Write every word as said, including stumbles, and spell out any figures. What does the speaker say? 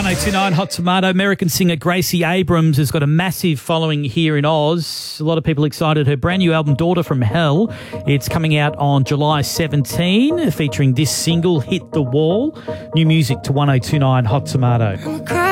one oh two nine Hot Tomato. American singer Gracie Abrams has got a massive following here in Oz. A lot of people excited. Her brand new album, Daughter from Hell, it's coming out on July seventeenth, featuring this single, Hit the Wall. New music to one oh two nine Hot Tomato.